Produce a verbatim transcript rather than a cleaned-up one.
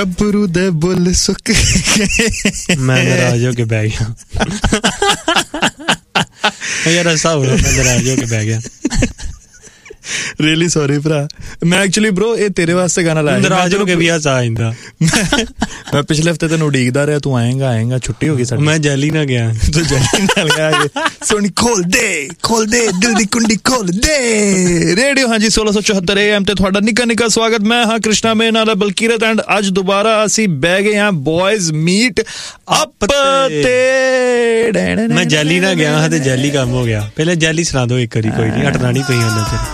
ਗੱਭਰੂ ਦੇ ਬੁੱਲ ਸੁੱਕ ਗਏ। ਮੈਂ ਨਾਰਾਜ਼ ਹੋ ਕੇ ਬਹਿ ਗਿਆ ਯਾਰ, ਐਸਾ ਹੋ ਰਿਹਾ, ਮੈਂ ਨਾਰਾਜ਼ ਹੋ ਕੇ ਬਹਿ ਗਿਆ। ਰੀਅਲੀ ਸੌਰੀ ਭਰਾ, ਮੈਂ ਐਕਚੁਅਲੀ ਬ్రో ਇਹ ਤੇਰੇ ਵਾਸਤੇ ਗਾਣਾ ਲਾਇਆ। ਨਾਰਾਜ਼ ਹੋ ਕੇ ਵੀ ਹੱਸ ਆ ਜਾਂਦਾ। ਮੈਂ ਪਿਛਲੇ ਹਫਤੇ ਤੈਨੂੰ ਉਡੀਕਦਾ ਰਿਹਾ, ਤੂੰ ਆਏਂਗਾ ਆਏਂਗਾ, ਛੁੱਟੀ ਹੋ ਗਈ ਸਾਡੀ। ਮੈਂ ਜੈਲੀ ਨਾਲ ਗਿਆ। ਤੂੰ ਜੈਲੀ ਨਾਲ ਗਿਆ। ਸੋਨੀ ਖੋਲ ਦੇ ਖੋਲ ਦੇ ਦਿਲ ਦੀ ਕੁੰਡੀ ਖੋਲ ਦੇ। ਰੇਡੀਓ ਹਾਂਜੀ ਸੋਲਾਂ ਸੌ ਚੁਹੱਤਰ ਏ ਐਮ ਤੇ ਤੁਹਾਡਾ ਨਿੱਕਾ ਨਿੱਕਾ ਸਵਾਗਤ। ਮੈਂ ਹਾਂ ਕ੍ਰਿਸ਼ਨਾ, ਮੇਰੇ ਨਾਲ ਬਲਕੀਰਤ, ਐਂਡ ਅੱਜ ਦੁਬਾਰਾ ਅਸੀਂ ਬਹਿ ਗਏ ਹਾਂ ਬॉयਜ਼ ਮੀਟ ਅਪ ਤੇ। ਮੈਂ ਜੈਲੀ ਨਾਲ ਗਿਆ ਹਾਂ ਤੇ ਜੈਲੀ ਕੰਮ ਹੋ ਗਿਆ। ਪਹਿਲੇ ਜੈਲੀ ਸੁਣਾ ਦਿਓ ਇੱਕ ਵਾਰੀ, ਕੋਈ ਨਹੀਂ ਹਟਣਾ ਨਹੀਂ ਤੁਸੀਂ ਉਹਨਾਂ ਚ।